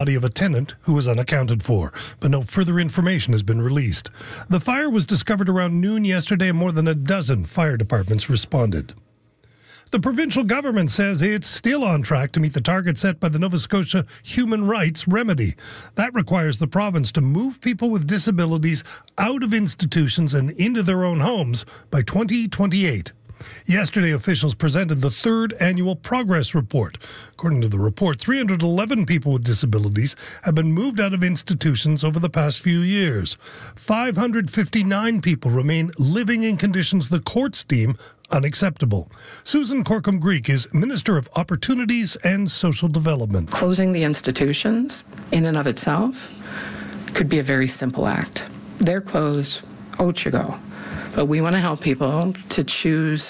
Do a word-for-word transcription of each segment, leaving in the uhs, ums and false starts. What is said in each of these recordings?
body of a tenant who was unaccounted for, but no further information has been released. The fire was discovered around noon yesterday and more than a dozen fire departments responded. The provincial government says it's still on track to meet the target set by the Nova Scotia Human Rights Remedy. That requires the province to move people with disabilities out of institutions and into their own homes by twenty twenty-eight. Yesterday, officials presented the third annual progress report. According to the report, three hundred eleven people with disabilities have been moved out of institutions over the past few years. five hundred fifty-nine people remain living in conditions the courts deem unacceptable. Susan Corkum-Greek is Minister of Opportunities and Social Development. Closing the institutions in and of itself could be a very simple act. They're closed, out you go. But we want to help people to choose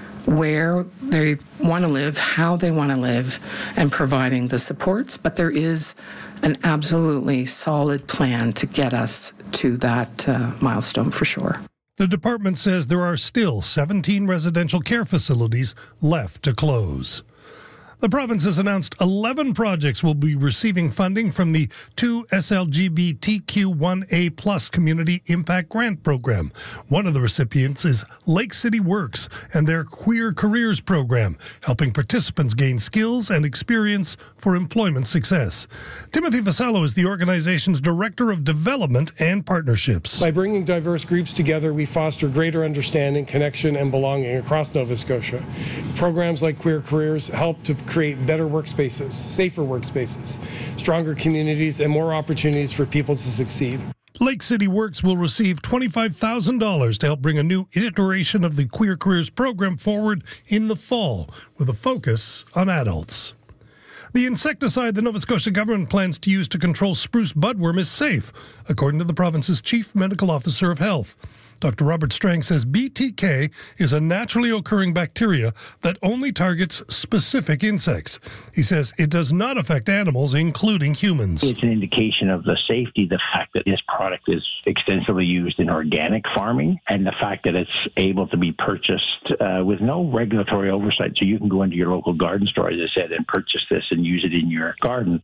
where they want to live, how they want to live, and providing the supports. But there is an absolutely solid plan to get us to that uh, milestone for sure. The department says there are still seventeen residential care facilities left to close. The province has announced eleven projects will be receiving funding from the two S L G B T Q one A plus Community Impact Grant Program. One of the recipients is Lake City Works and their Queer Careers Program, helping participants gain skills and experience for employment success. Timothy Vasallo is the organization's Director of Development and Partnerships. By bringing diverse groups together, we foster greater understanding, connection, and belonging across Nova Scotia. Programs like Queer Careers help to create better workspaces, safer workspaces, stronger communities, and more opportunities for people to succeed. Lake City Works will receive twenty-five thousand dollars to help bring a new iteration of the Queer Careers program forward in the fall, with a focus on adults. The insecticide the Nova Scotia government plans to use to control spruce budworm is safe, according to the province's Chief Medical Officer of Health. Doctor Robert Strang says B T K is a naturally occurring bacteria that only targets specific insects. He says it does not affect animals, including humans. It's an indication of the safety, the fact that this product is extensively used in organic farming, and the fact that it's able to be purchased uh, with no regulatory oversight. So you can go into your local garden store, as I said, and purchase this and use it in your garden.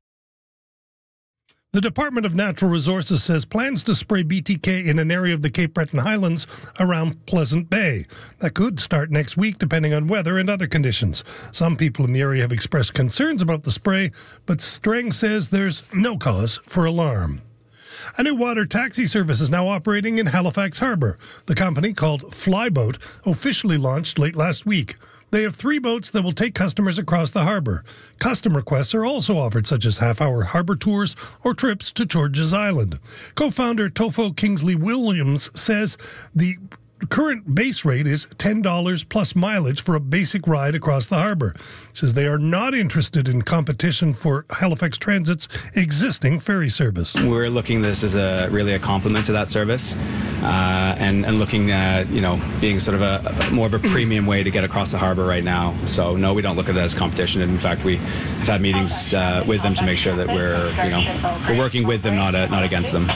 The Department of Natural Resources says plans to spray B T K in an area of the Cape Breton Highlands around Pleasant Bay. That could start next week, depending on weather and other conditions. Some people in the area have expressed concerns about the spray, but Strang says there's no cause for alarm. A new water taxi service is now operating in Halifax Harbour. The company, called Flyboat, officially launched late last week. They have three boats that will take customers across the harbour. Custom requests are also offered, such as half-hour harbour tours or trips to George's Island. Co-founder Tofo Kingsley Williams says the current base rate is ten dollars plus mileage for a basic ride across the harbour. Says they are not interested in competition for Halifax Transit's existing ferry service. We're looking at this as a really a complement to that service, uh, and and looking at, you know, being sort of a, a more of a premium way to get across the harbour right now. So no, we don't look at it as competition. In fact, we have had meetings uh, with them to make sure that we're you know we're working with them, not uh, not against them.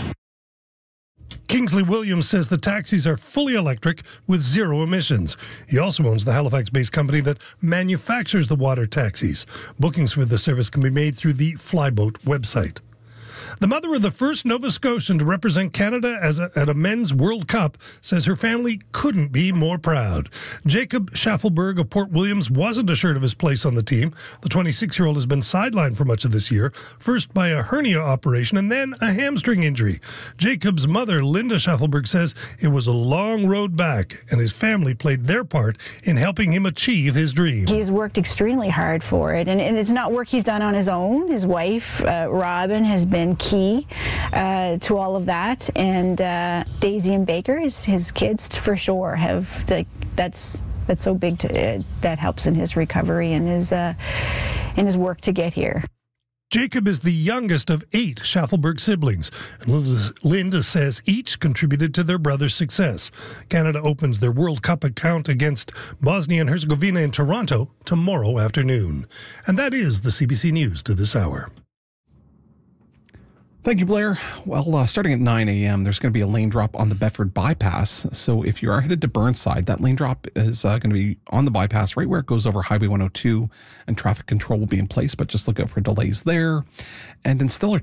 Kingsley Williams says the taxis are fully electric with zero emissions. He also owns the Halifax-based company that manufactures the water taxis. Bookings for the service can be made through the Flyboat website. The mother of the first Nova Scotian to represent Canada as a, at a men's World Cup says her family couldn't be more proud. Jacob Schaffelberg of Port Williams wasn't assured of his place on the team. The twenty-six-year-old has been sidelined for much of this year, first by a hernia operation and then a hamstring injury. Jacob's mother, Linda Schaffelberg, says it was a long road back, and his family played their part in helping him achieve his dream. He's worked extremely hard for it, and, and it's not work he's done on his own. His wife, uh, Robin, has been key uh, to all of that, and uh, Daisy and Baker, his, his kids, for sure have like that's that's so big to uh, that helps in his recovery and his uh, in his work to get here. Jacob is the youngest of eight Schaffelberg siblings, and Linda says each contributed to their brother's success. Canada opens their World Cup account against Bosnia and Herzegovina in Toronto tomorrow afternoon. And that is the C B C News to this hour. Thank you, Blair. Well, uh, starting at nine a.m., there's going to be a lane drop on the Bedford bypass. So if you are headed to Burnside, that lane drop is uh, going to be on the bypass right where it goes over Highway one oh two, and traffic control will be in place, but just look out for delays there. And in Stellar